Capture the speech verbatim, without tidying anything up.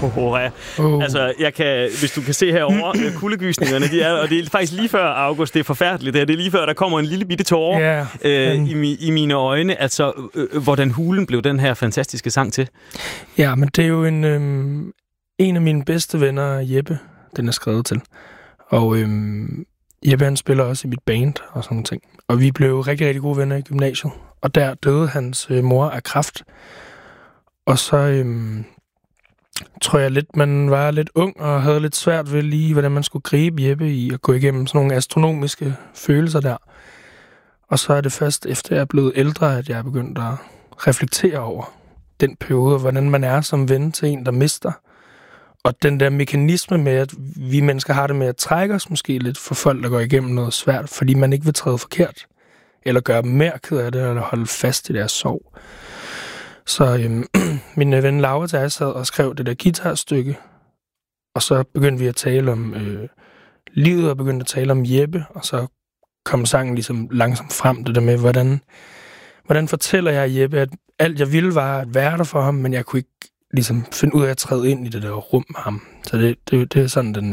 Oh. Altså, jeg kan, hvis du kan se herovre, kuldegysningerne, de er, og det er faktisk lige før, August, det er forfærdeligt, det er, det er lige før, der kommer en lille bitte tåre yeah. øh, i, mi, i mine øjne. Altså, øh, hvordan Hulen blev den her fantastiske sang til? Ja, men det er jo en, øh, en af mine bedste venner, Jeppe, den er skrevet til. Og øh, Jeppe, han spiller også i mit band og sådan nogle ting. Og vi blev rigtig, rigtig gode venner i gymnasiet. Og der døde hans øh, mor af kræft. Og så øhm, tror jeg lidt, man var lidt ung og havde lidt svært ved lige, hvordan man skulle gribe Jeppe i at gå igennem sådan nogle astronomiske følelser der. Og så er det først efter jeg er blevet ældre, at jeg er begyndt at reflektere over den periode, hvordan man er som ven til en, der mister. Og den der mekanisme med, at vi mennesker har det med at trække os måske lidt for folk, der går igennem noget svært, fordi man ikke vil træde forkert, eller gøre dem mere ked af det, eller holde fast i deres sorg. Så øhm, min ven Laura og jeg sad og skrev det der guitarstykke, og så begyndte vi at tale om øh, livet, og begyndte at tale om Jeppe, og så kom sangen ligesom langsomt frem, det der med, hvordan, hvordan fortæller jeg Jeppe, at alt jeg ville var at være der for ham, men jeg kunne ikke ligesom finde ud af at træde ind i det der rum med ham. Så det, det, det er sådan, den